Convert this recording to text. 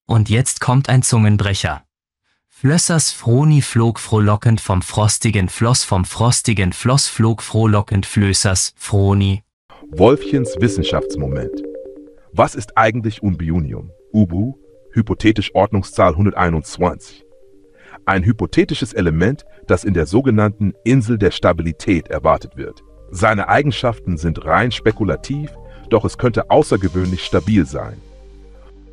Und jetzt kommt ein Zungenbrecher. Flössers Froni flog frohlockend vom frostigen Floss flog frohlockend Flößers Froni. Wolfchens Wissenschaftsmoment. Was ist eigentlich Unbiunium? Ubu, hypothetisch Ordnungszahl 121. Ein hypothetisches Element, das in der sogenannten Insel der Stabilität erwartet wird. Seine Eigenschaften sind rein spekulativ, doch es könnte außergewöhnlich stabil sein.